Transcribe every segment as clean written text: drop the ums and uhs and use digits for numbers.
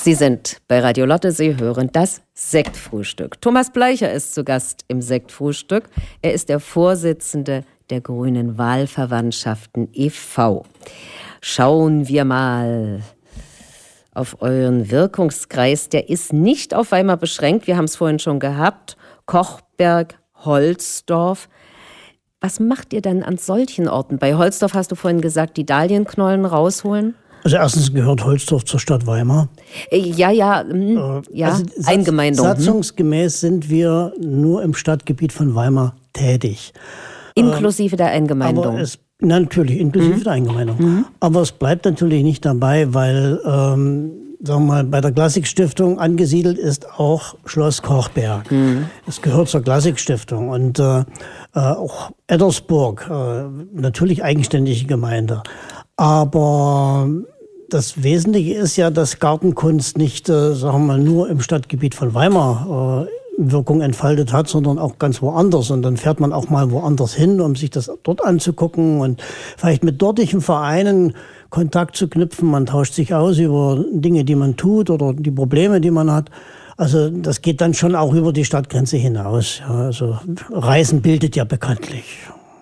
Sie sind bei Radio Lotte, Sie hören das Sektfrühstück. Thomas Bleicher ist zu Gast im Sektfrühstück. Er ist der Vorsitzende der Grünen Wahlverwandtschaften e.V. Schauen wir mal auf euren Wirkungskreis. Der ist nicht auf Weimar beschränkt. Wir haben es vorhin schon gehabt. Kochberg, Holzdorf. Was macht ihr denn an solchen Orten? Bei Holzdorf hast du vorhin gesagt, die Dahlienknollen rausholen. Also erstens gehört Holzdorf zur Stadt Weimar. Also Eingemeindung. Satzungsgemäß sind wir nur im Stadtgebiet von Weimar tätig. Inklusive der Eingemeindung. Natürlich, inklusive der Eingemeindung. Aber es bleibt natürlich nicht dabei, weil sagen wir mal, bei der Klassikstiftung angesiedelt ist auch Schloss Kochberg. Es gehört zur Klassikstiftung. Und auch Eddersburg, natürlich eigenständige Gemeinde. Aber das Wesentliche ist ja, dass Gartenkunst nicht, sagen wir mal, nur im Stadtgebiet von Weimar Wirkung entfaltet hat, sondern auch ganz woanders. Und dann fährt man auch mal woanders hin, um sich das dort anzugucken und vielleicht mit dortigen Vereinen Kontakt zu knüpfen. Man tauscht sich aus über Dinge, die man tut oder die Probleme, die man hat. Also das geht dann schon auch über die Stadtgrenze hinaus. Ja, also Reisen bildet ja bekanntlich.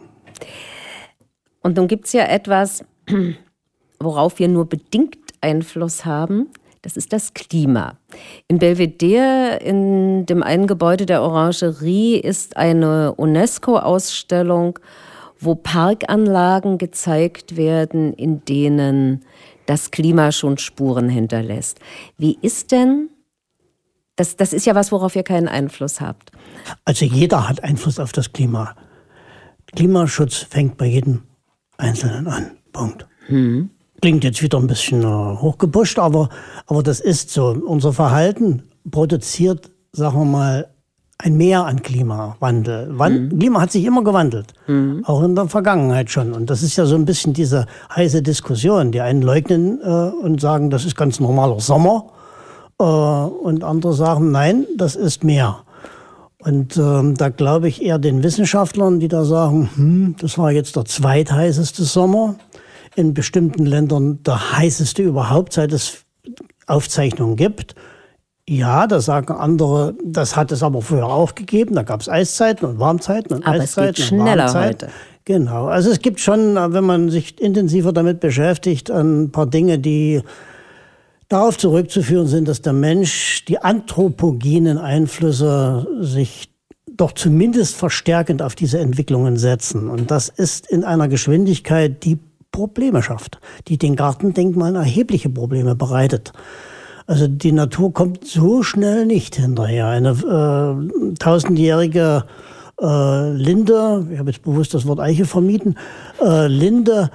Und nun gibt es ja etwas, worauf wir nur bedingt Einfluss haben. Das ist das Klima. In Belvedere, in dem einen Gebäude der Orangerie, ist eine UNESCO-Ausstellung, wo Parkanlagen gezeigt werden, in denen das Klima schon Spuren hinterlässt. Wie ist denn, das ist ja was, worauf ihr keinen Einfluss habt. Also jeder hat Einfluss auf das Klima. Klimaschutz fängt bei jedem Einzelnen an. Punkt. Klingt jetzt wieder ein bisschen hochgepusht, aber das ist so. Unser Verhalten produziert, sagen wir mal, ein Mehr an Klimawandel. Klima hat sich immer gewandelt, auch in der Vergangenheit schon. Und das ist ja so ein bisschen diese heiße Diskussion. Die einen leugnen und sagen, das ist ganz normaler Sommer. Und andere sagen, nein, das ist mehr. Und da glaube ich eher den Wissenschaftlern, die da sagen, das war jetzt der zweitheißeste Sommer. In bestimmten Ländern der heißeste überhaupt, seit es Aufzeichnungen gibt. Ja, da sagen andere, das hat es aber früher auch gegeben. Da gab es Eiszeiten und Warmzeiten und aber Eiszeiten. Es geht schneller heute. Genau. Also es gibt schon, wenn man sich intensiver damit beschäftigt, ein paar Dinge, die darauf zurückzuführen sind, dass der Mensch die anthropogenen Einflüsse sich doch zumindest verstärkend auf diese Entwicklungen setzen. Und das ist in einer Geschwindigkeit, die Probleme schafft, die den Gartendenkmalen erhebliche Probleme bereitet. Also die Natur kommt so schnell nicht hinterher. Eine 1000-jährige Linde, ich habe jetzt bewusst das Wort Eiche vermieden, Linde,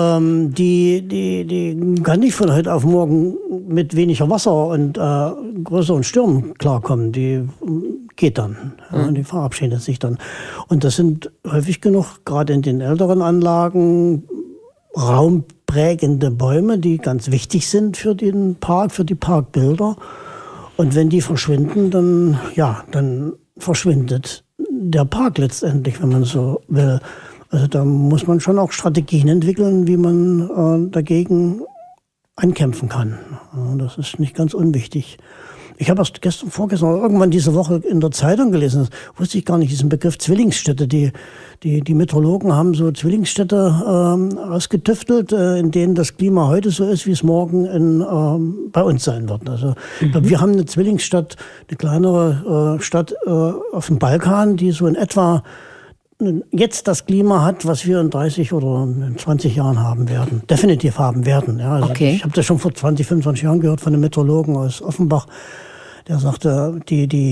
die kann nicht von heute auf morgen mit weniger Wasser und größeren Stürmen klarkommen. Die geht dann, die verabschiedet sich dann. Und das sind häufig genug, gerade in den älteren Anlagen, raumprägende Bäume, die ganz wichtig sind für den Park, für die Parkbilder. Und wenn die verschwinden, dann verschwindet der Park letztendlich, wenn man so will. Also da muss man schon auch Strategien entwickeln, wie man dagegen ankämpfen kann. Das ist nicht ganz unwichtig. Ich habe erst vorgestern oder irgendwann diese Woche in der Zeitung gelesen, das wusste ich gar nicht, diesen Begriff Zwillingsstädte. Die Meteorologen haben so Zwillingsstädte ausgetüftelt, in denen das Klima heute so ist, wie es morgen bei uns sein wird. Also ich glaube, wir haben eine Zwillingsstadt, eine kleinere Stadt auf dem Balkan, die so in etwa jetzt das Klima hat, was wir in 30 oder in 20 Jahren haben werden. Definitiv haben werden. Ja, also okay. Ich habe das schon vor 20, 25 Jahren gehört von einem Meteorologen aus Offenbach, der sagte, die